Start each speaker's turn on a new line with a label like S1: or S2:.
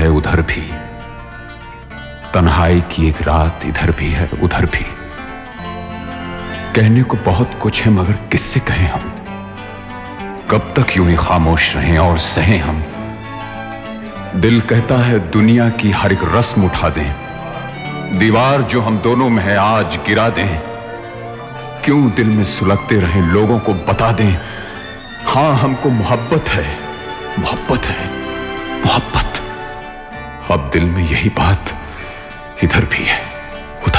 S1: है उधर भी, तन्हाई की एक रात इधर भी है उधर भी। कहने को बहुत कुछ है मगर किससे कहें हम, कब तक यूं ही खामोश रहें और सहें हम। दिल कहता है दुनिया की हर एक रस्म उठा दें, दीवार जो हम दोनों में है आज गिरा दें। क्यों दिल में सुलगते रहें, लोगों को बता दें, हां हमको मोहब्बत है, मोहब्बत है, मोहब्बत। अब दिल में यही बात इधर भी है।